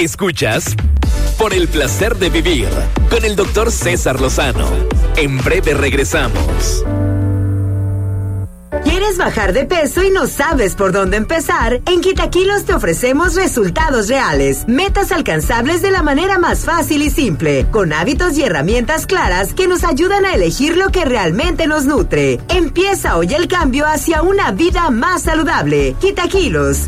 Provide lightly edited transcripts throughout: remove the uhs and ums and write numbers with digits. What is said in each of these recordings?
Escuchas Por el Placer de Vivir con el Dr. César Lozano. En breve regresamos. ¿Quieres bajar de peso y no sabes por dónde empezar? En Quitaquilos te ofrecemos resultados reales, metas alcanzables de la manera más fácil y simple, con hábitos y herramientas claras que nos ayudan a elegir lo que realmente nos nutre. Empieza hoy el cambio hacia una vida más saludable. Quitaquilos,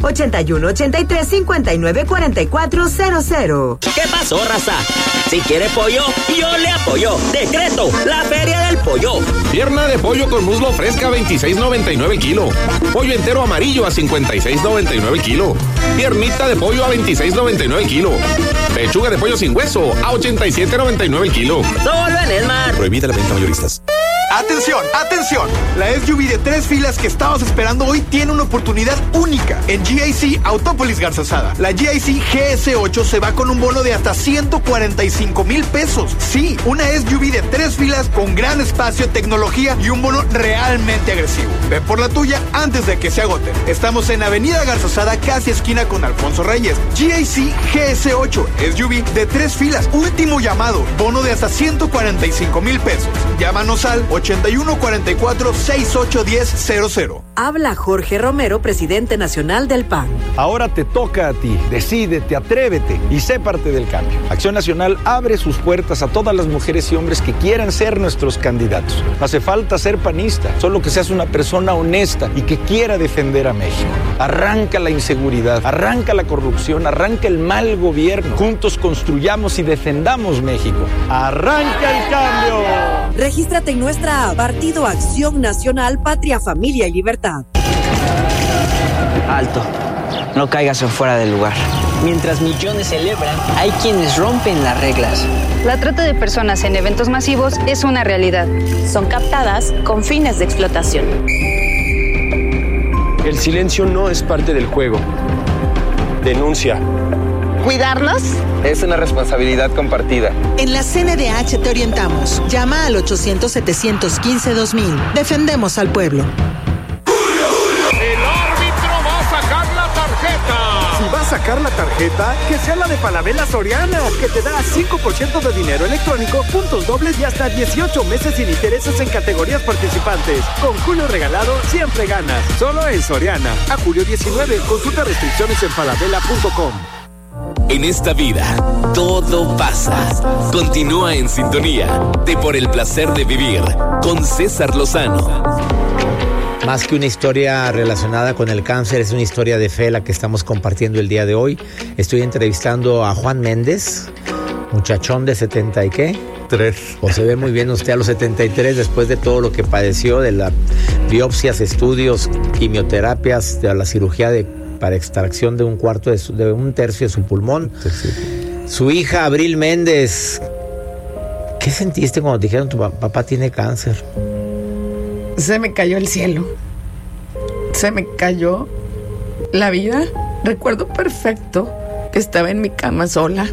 8183-594400. ¿Qué pasó, raza? Si quiere pollo, yo le apoyo. Decreto, la Feria del Pollo. Pierna de pollo con muslo fresca, $26.99 el kilo. Pollo entero amarillo a $56.99 el kilo. Piernita de pollo a $26.99 el kilo. Pechuga de pollo sin hueso a $87.99 el kilo. Solo en Esmar. Prohibida la venta mayoristas. ¡Atención! ¡Atención! La SUV de 3 filas que estabas esperando hoy tiene una oportunidad única en GIC Autópolis Garzazada. La GIC GS8 se va con un bono de hasta $145,000. Sí, una SUV de 3 filas con gran espacio, tecnología y un bono realmente agresivo. Ve por la tuya antes de que se agoten. Estamos en Avenida Garzazada, casi esquina con Alfonso Reyes. GIC GS8, SUV de 3 filas. Último llamado, bono de hasta $145,000. Llámanos al 8144-681000. Habla Jorge Romero, presidente nacional del PAN. Ahora te toca a ti. Decídete, atrévete y sé parte del cambio. Acción Nacional abre sus puertas a todas las mujeres y hombres que quieran ser nuestros candidatos. No hace falta ser panista, solo que seas una persona honesta y que quiera defender a México. Arranca la inseguridad, arranca la corrupción, arranca el mal gobierno. Juntos construyamos y defendamos México. ¡Arranca el cambio! Regístrate en nuestra Partido Acción Nacional, Patria, Familia y Libertad. Alto, no caigas en fuera del lugar. Mientras millones celebran, hay quienes rompen las reglas. La trata de personas en eventos masivos es una realidad. Son captadas con fines de explotación. El silencio no es parte del juego. Denuncia. ¿Cuidarnos? Es una responsabilidad compartida. En la CNDH te orientamos. Llama al 800-715-2000. Defendemos al pueblo. El árbitro va a sacar la tarjeta. Si va a sacar la tarjeta, que sea la de Falabella Soriana, que te da 5% de dinero electrónico, puntos dobles y hasta 18 meses sin intereses en categorías participantes. Con Julio regalado, siempre ganas. Solo en Soriana. A julio 19. Consulta restricciones en falabella.com. En esta vida, todo pasa. Continúa en sintonía de Por el Placer de Vivir con César Lozano. Más que una historia relacionada con el cáncer, es una historia de fe la que estamos compartiendo el día de hoy. Estoy entrevistando a Juan Méndez, muchachón de 70 y ¿qué? 3. O se ve muy bien usted a los 73 después de todo lo que padeció, de las biopsias, estudios, quimioterapias, de la cirugía para extracción de un tercio de su pulmón. Sí. Su hija Abril Méndez. ¿Qué sentiste cuando te dijeron tu papá tiene cáncer? Se me cayó el cielo. Se me cayó la vida. Recuerdo perfecto que estaba en mi cama sola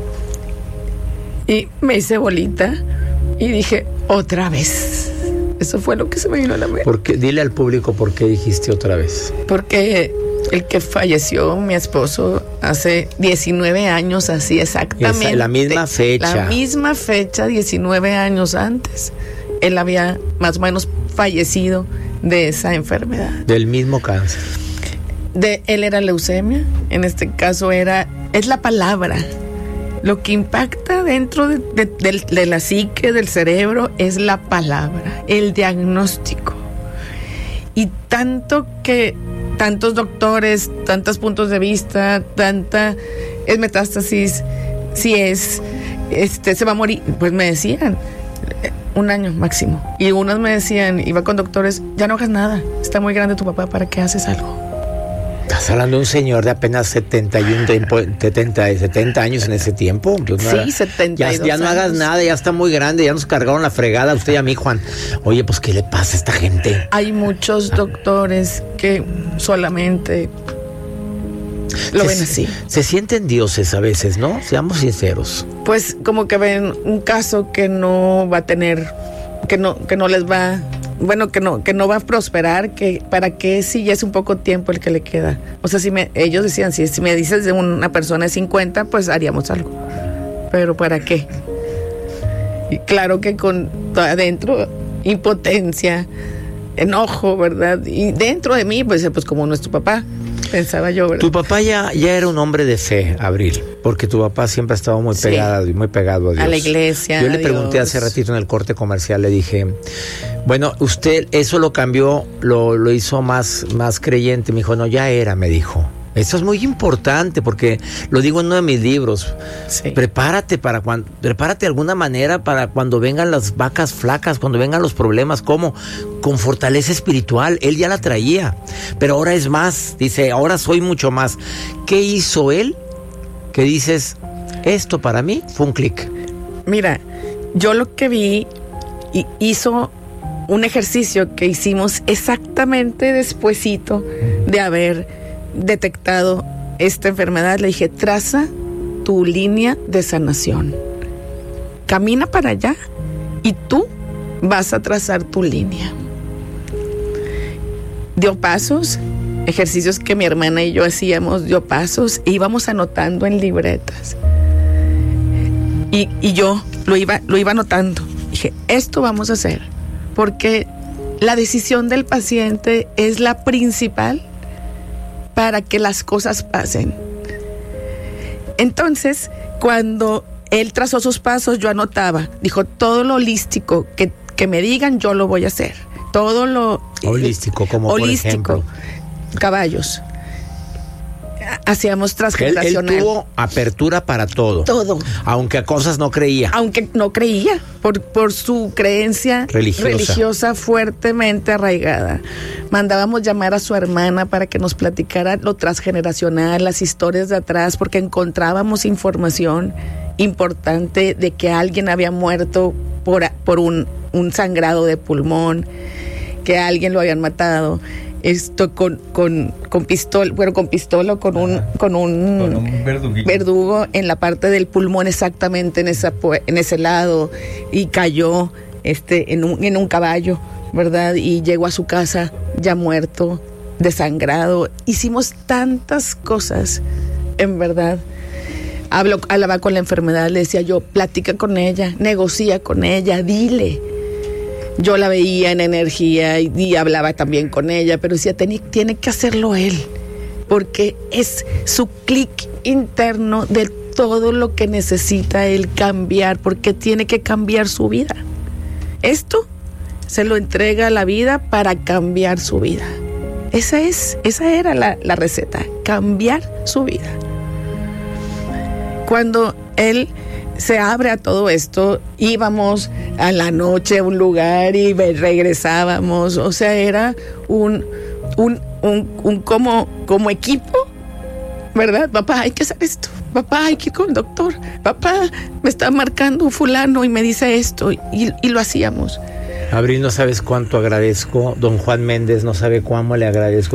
y me hice bolita y dije, otra vez. Eso fue lo que se me vino a la mente. Dile al público por qué dijiste otra vez. Porque el que falleció, mi esposo, hace 19 años, así exactamente. La misma fecha. La misma fecha, 19 años antes. Él había más o menos fallecido de esa enfermedad. Del mismo cáncer. Él era leucemia. En este caso es la palabra. Lo que impacta dentro de la psique, del cerebro, es la palabra, el diagnóstico. Y tantos doctores, tantos puntos de vista, es metástasis, si se va a morir, pues me decían 1 año máximo. Y unos me decían, iba con doctores, ya no hagas nada, está muy grande tu papá, ¿para qué haces algo? Estás hablando de un señor de apenas 70 años en ese tiempo. Sí, 72 ya no hagas años. nada, ya está muy grande, ya nos cargaron la fregada a usted y a mí, Juan. Oye, pues, ¿qué le pasa a esta gente? Hay muchos doctores que solamente lo ven así. Se sienten dioses a veces, ¿no? Seamos sinceros. Pues como que ven un caso que no va a tener, que no les va bueno, que no va a prosperar, que para qué si ya es un poco tiempo el que le queda. O sea, ellos decían, si me dices de una persona de 50, pues haríamos algo. Pero ¿para qué? Y claro que con adentro impotencia, enojo, ¿verdad? Y dentro de mí, pues como nuestro papá, pensaba yo, ¿verdad? Tu papá ya era un hombre de fe, Abril, porque tu papá siempre ha estado muy pegado a Dios. A la iglesia. Yo le pregunté hace ratito en el corte comercial, le dije, bueno, usted eso lo cambió, lo hizo más creyente. Me dijo, no, ya era, me dijo. Eso es muy importante porque lo digo en uno de mis libros. Sí. Prepárate de alguna manera para cuando vengan las vacas flacas, cuando vengan los problemas, ¿cómo? Con fortaleza espiritual. Él ya la traía, pero ahora es más. Dice, ahora soy mucho más. ¿Qué hizo él? Que dices, esto para mí fue un clic. Mira, yo lo que vi, hizo un ejercicio que hicimos exactamente despuesito de haber detectado esta enfermedad. Le dije, traza tu línea de sanación, camina para allá y tú vas a trazar tu línea. Dio pasos, ejercicios que mi hermana y yo hacíamos, dio pasos e íbamos anotando en libretas y yo lo iba anotando. Dije, esto vamos a hacer porque la decisión del paciente es la principal para que las cosas pasen. Entonces, cuando él trazó sus pasos, yo anotaba. Dijo, todo lo holístico que me digan, yo lo voy a hacer. Todo lo... Holístico, como holístico, por ejemplo. Caballos. Hacíamos transgeneracional. Él tuvo apertura para todo. Todo. Aunque a cosas no creía. Aunque no creía, por su creencia religiosa fuertemente arraigada. Mandábamos llamar a su hermana para que nos platicara lo transgeneracional, las historias de atrás, porque encontrábamos información importante de que alguien había muerto por un sangrado de pulmón, que a alguien lo habían matado. Esto con pistola, bueno, con pistola, con un verdugo en la parte del pulmón, exactamente en ese lado, y cayó en un caballo, ¿verdad? Y llegó a su casa ya muerto, desangrado. Hicimos tantas cosas, en verdad. Hablaba con la enfermedad, le decía yo, platica con ella, negocia con ella, dile. Yo la veía en energía y hablaba también con ella, pero decía, tiene que hacerlo él, porque es su clic interno de todo lo que necesita él cambiar, porque tiene que cambiar su vida. Esto se lo entrega a la vida para cambiar su vida. Esa era la receta, cambiar su vida. Cuando él se abre a todo esto, íbamos a la noche a un lugar y regresábamos, o sea, era un como equipo, ¿verdad? Papá, hay que hacer esto, papá, hay que ir con el doctor, papá, me está marcando un fulano y me dice esto, y lo hacíamos. Abril, no sabes cuánto agradezco, don Juan Méndez no sabe cómo le agradezco